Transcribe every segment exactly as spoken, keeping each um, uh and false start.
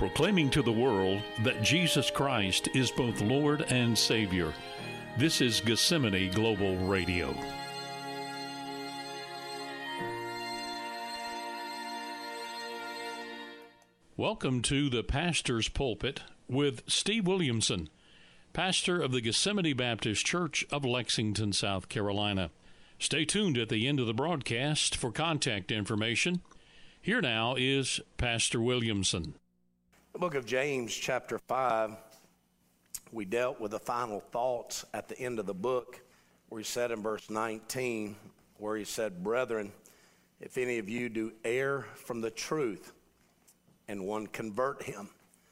proclaiming to the world that Jesus Christ is both Lord and Savior. This is Gethsemane Global Radio. Welcome to the Pastor's Pulpit with Steve Williamson, pastor of the Gethsemane Baptist Church of Lexington, South Carolina. Stay tuned at the end of the broadcast for contact information. Here now is Pastor Williamson. The book of James, chapter five, we dealt with the final thoughts at the end of the book, where he said in verse nineteen, where he said, "Brethren, if any of you do err from the truth, and one convert him,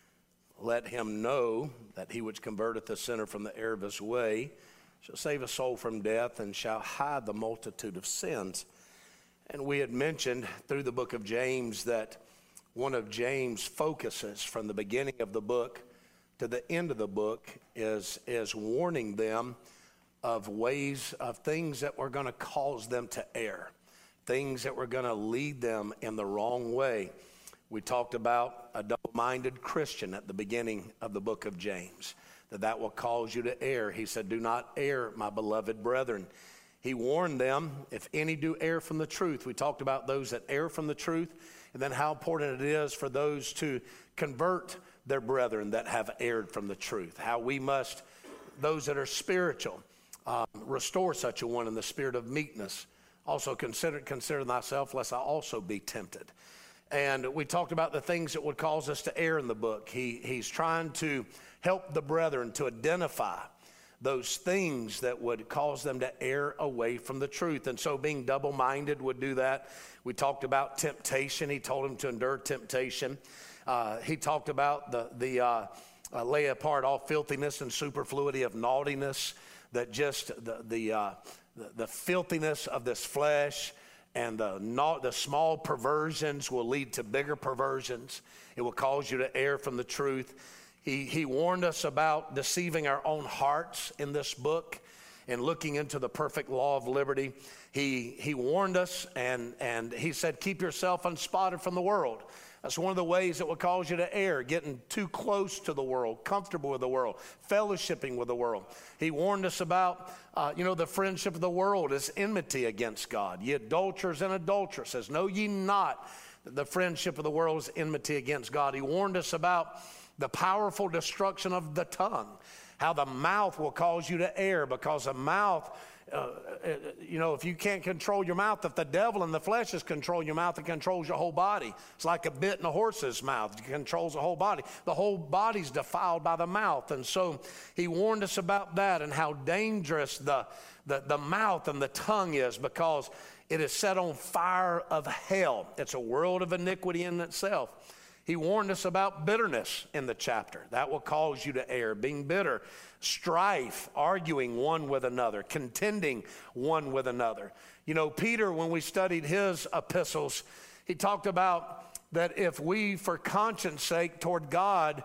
let him know that he which converteth the sinner from the error of his way shall save a soul from death and shall hide the multitude of sins." And we had mentioned through the book of James that one of James' focuses from the beginning of the book to the end of the book is, is warning them of ways of things that were going to cause them to err, things that were going to lead them in the wrong way. We talked about a double-minded Christian at the beginning of the book of James, that that will cause you to err. He said, "Do not err, my beloved brethren." He warned them, if any do err from the truth. We talked about those that err from the truth, and then how important it is for those to convert their brethren that have erred from the truth. How we must, those that are spiritual, um, restore such a one in the spirit of meekness. Also consider, consider thyself, lest I also be tempted. And we talked about the things that would cause us to err in the book. He, he's trying to help the brethren to identify those things that would cause them to err away from the truth. And so being double-minded would do that. We talked about temptation. He told them to endure temptation. Uh, he talked about the, the uh, uh, lay apart all filthiness and superfluity of naughtiness, that just the, the, uh, the, the filthiness of this flesh and the, not, the small perversions will lead to bigger perversions. It will cause you to err from the truth. He, he warned us about deceiving our own hearts in this book and looking into the perfect law of liberty. He, he warned us, and, and he said, keep yourself unspotted from the world. That's one of the ways that will cause you to err, getting too close to the world, comfortable with the world, fellowshipping with the world. He warned us about, uh, you know, the friendship of the world is enmity against God. Ye adulterers and adulteresses, know ye not that the friendship of the world is enmity against God. He warned us about the powerful destruction of the tongue, how the mouth will cause you to err, because a mouth, uh, you know, if you can't control your mouth, if the devil and the flesh is controlling your mouth, it controls your whole body. It's like a bit in a horse's mouth. It controls the whole body. The whole body's defiled by the mouth. And so he warned us about that and how dangerous the, the, the mouth and the tongue is, because it is set on fire of hell. It's a world of iniquity in itself. He warned us about bitterness in the chapter. That will cause you to err, being bitter, strife, arguing one with another, contending one with another. You know, Peter, when we studied his epistles, he talked about that if we, for conscience sake toward God,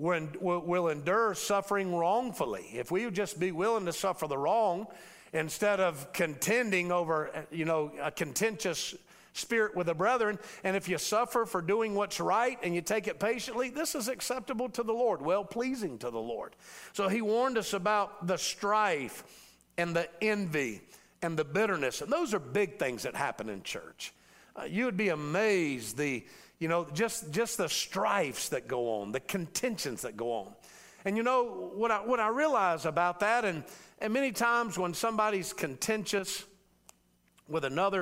will endure suffering wrongfully, if we would just be willing to suffer the wrong instead of contending over, you know, a contentious spirit with the brethren, and if you suffer for doing what's right and you take it patiently, this is acceptable to the Lord, well-pleasing to the Lord. So he warned us about the strife and the envy and the bitterness, and those are big things that happen in church. Uh, you would be amazed, the you know just just the strifes that go on, the contentions that go on. And you know what I what I realize about that, and and many times when somebody's contentious with another